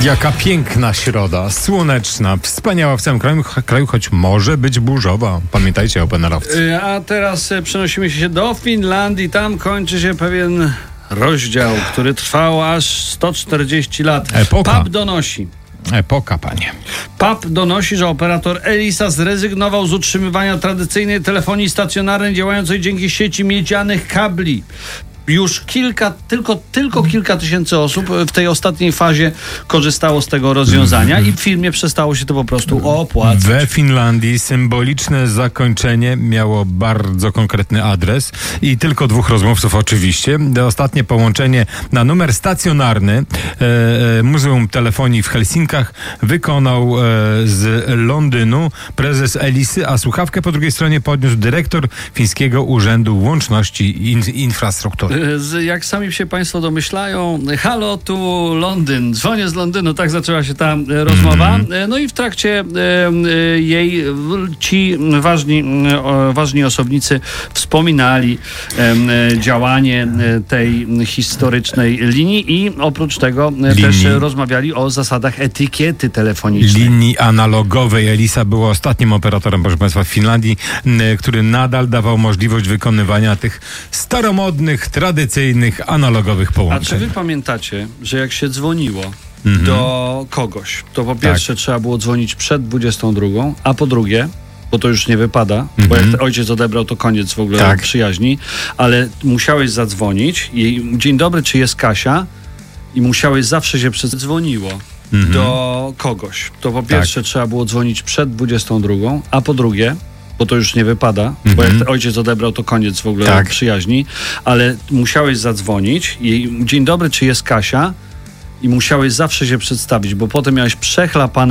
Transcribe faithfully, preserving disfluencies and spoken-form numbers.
Jaka piękna środa, słoneczna, wspaniała w całym kraju, kraju choć może być burzowa. Pamiętajcie o penerowcy. A teraz przenosimy się do Finlandii. Tam kończy się pewien rozdział, który trwał aż sto czterdzieści lat. Epoka. P A P donosi. Epoka, panie. P A P donosi, że operator Elisa zrezygnował z utrzymywania tradycyjnej telefonii stacjonarnej działającej dzięki sieci miedzianych kabli. Już kilka, tylko, tylko kilka tysięcy osób w tej ostatniej fazie korzystało z tego rozwiązania i w firmie przestało się to po prostu opłacać. We Finlandii symboliczne zakończenie miało bardzo konkretny adres i tylko dwóch rozmówców oczywiście. Ostatnie połączenie na numer stacjonarny e, Muzeum Telefonii w Helsinkach wykonał e, z Londynu prezes Elisy, a słuchawkę po drugiej stronie podniósł dyrektor Fińskiego Urzędu Łączności i in, Infrastruktury. Jak sami się państwo domyślają, halo, tu Londyn, dzwonię z Londynu, tak zaczęła się ta rozmowa. Mm. No i w trakcie jej ci ważni, ważni osobnicy wspominali działanie tej historycznej linii i oprócz tego linii. też rozmawiali o zasadach etykiety telefonicznej. Linii analogowej. Elisa była ostatnim operatorem, proszę państwa, w Finlandii, który nadal dawał możliwość wykonywania tych staromodnych, tradycyjnych, analogowych połączeń. A czy wy pamiętacie, że jak się dzwoniło mhm. do kogoś, to po pierwsze tak. trzeba było dzwonić przed dwudziestą drugą, a po drugie, bo to już nie wypada, mhm. bo jak ojciec odebrał, to koniec w ogóle tak. przyjaźni, ale musiałeś zadzwonić i dzień dobry, czy jest Kasia? I musiałeś zawsze się przedzwoniło mhm. do kogoś. To po pierwsze tak. trzeba było dzwonić przed dwudziestą drugą, a po drugie, bo to już nie wypada, mm-hmm. bo jak ojciec odebrał, to koniec w ogóle tak. przyjaźni, ale musiałeś zadzwonić i dzień dobry, czy jest Kasia? I musiałeś zawsze się przedstawić, bo potem miałeś przechlapane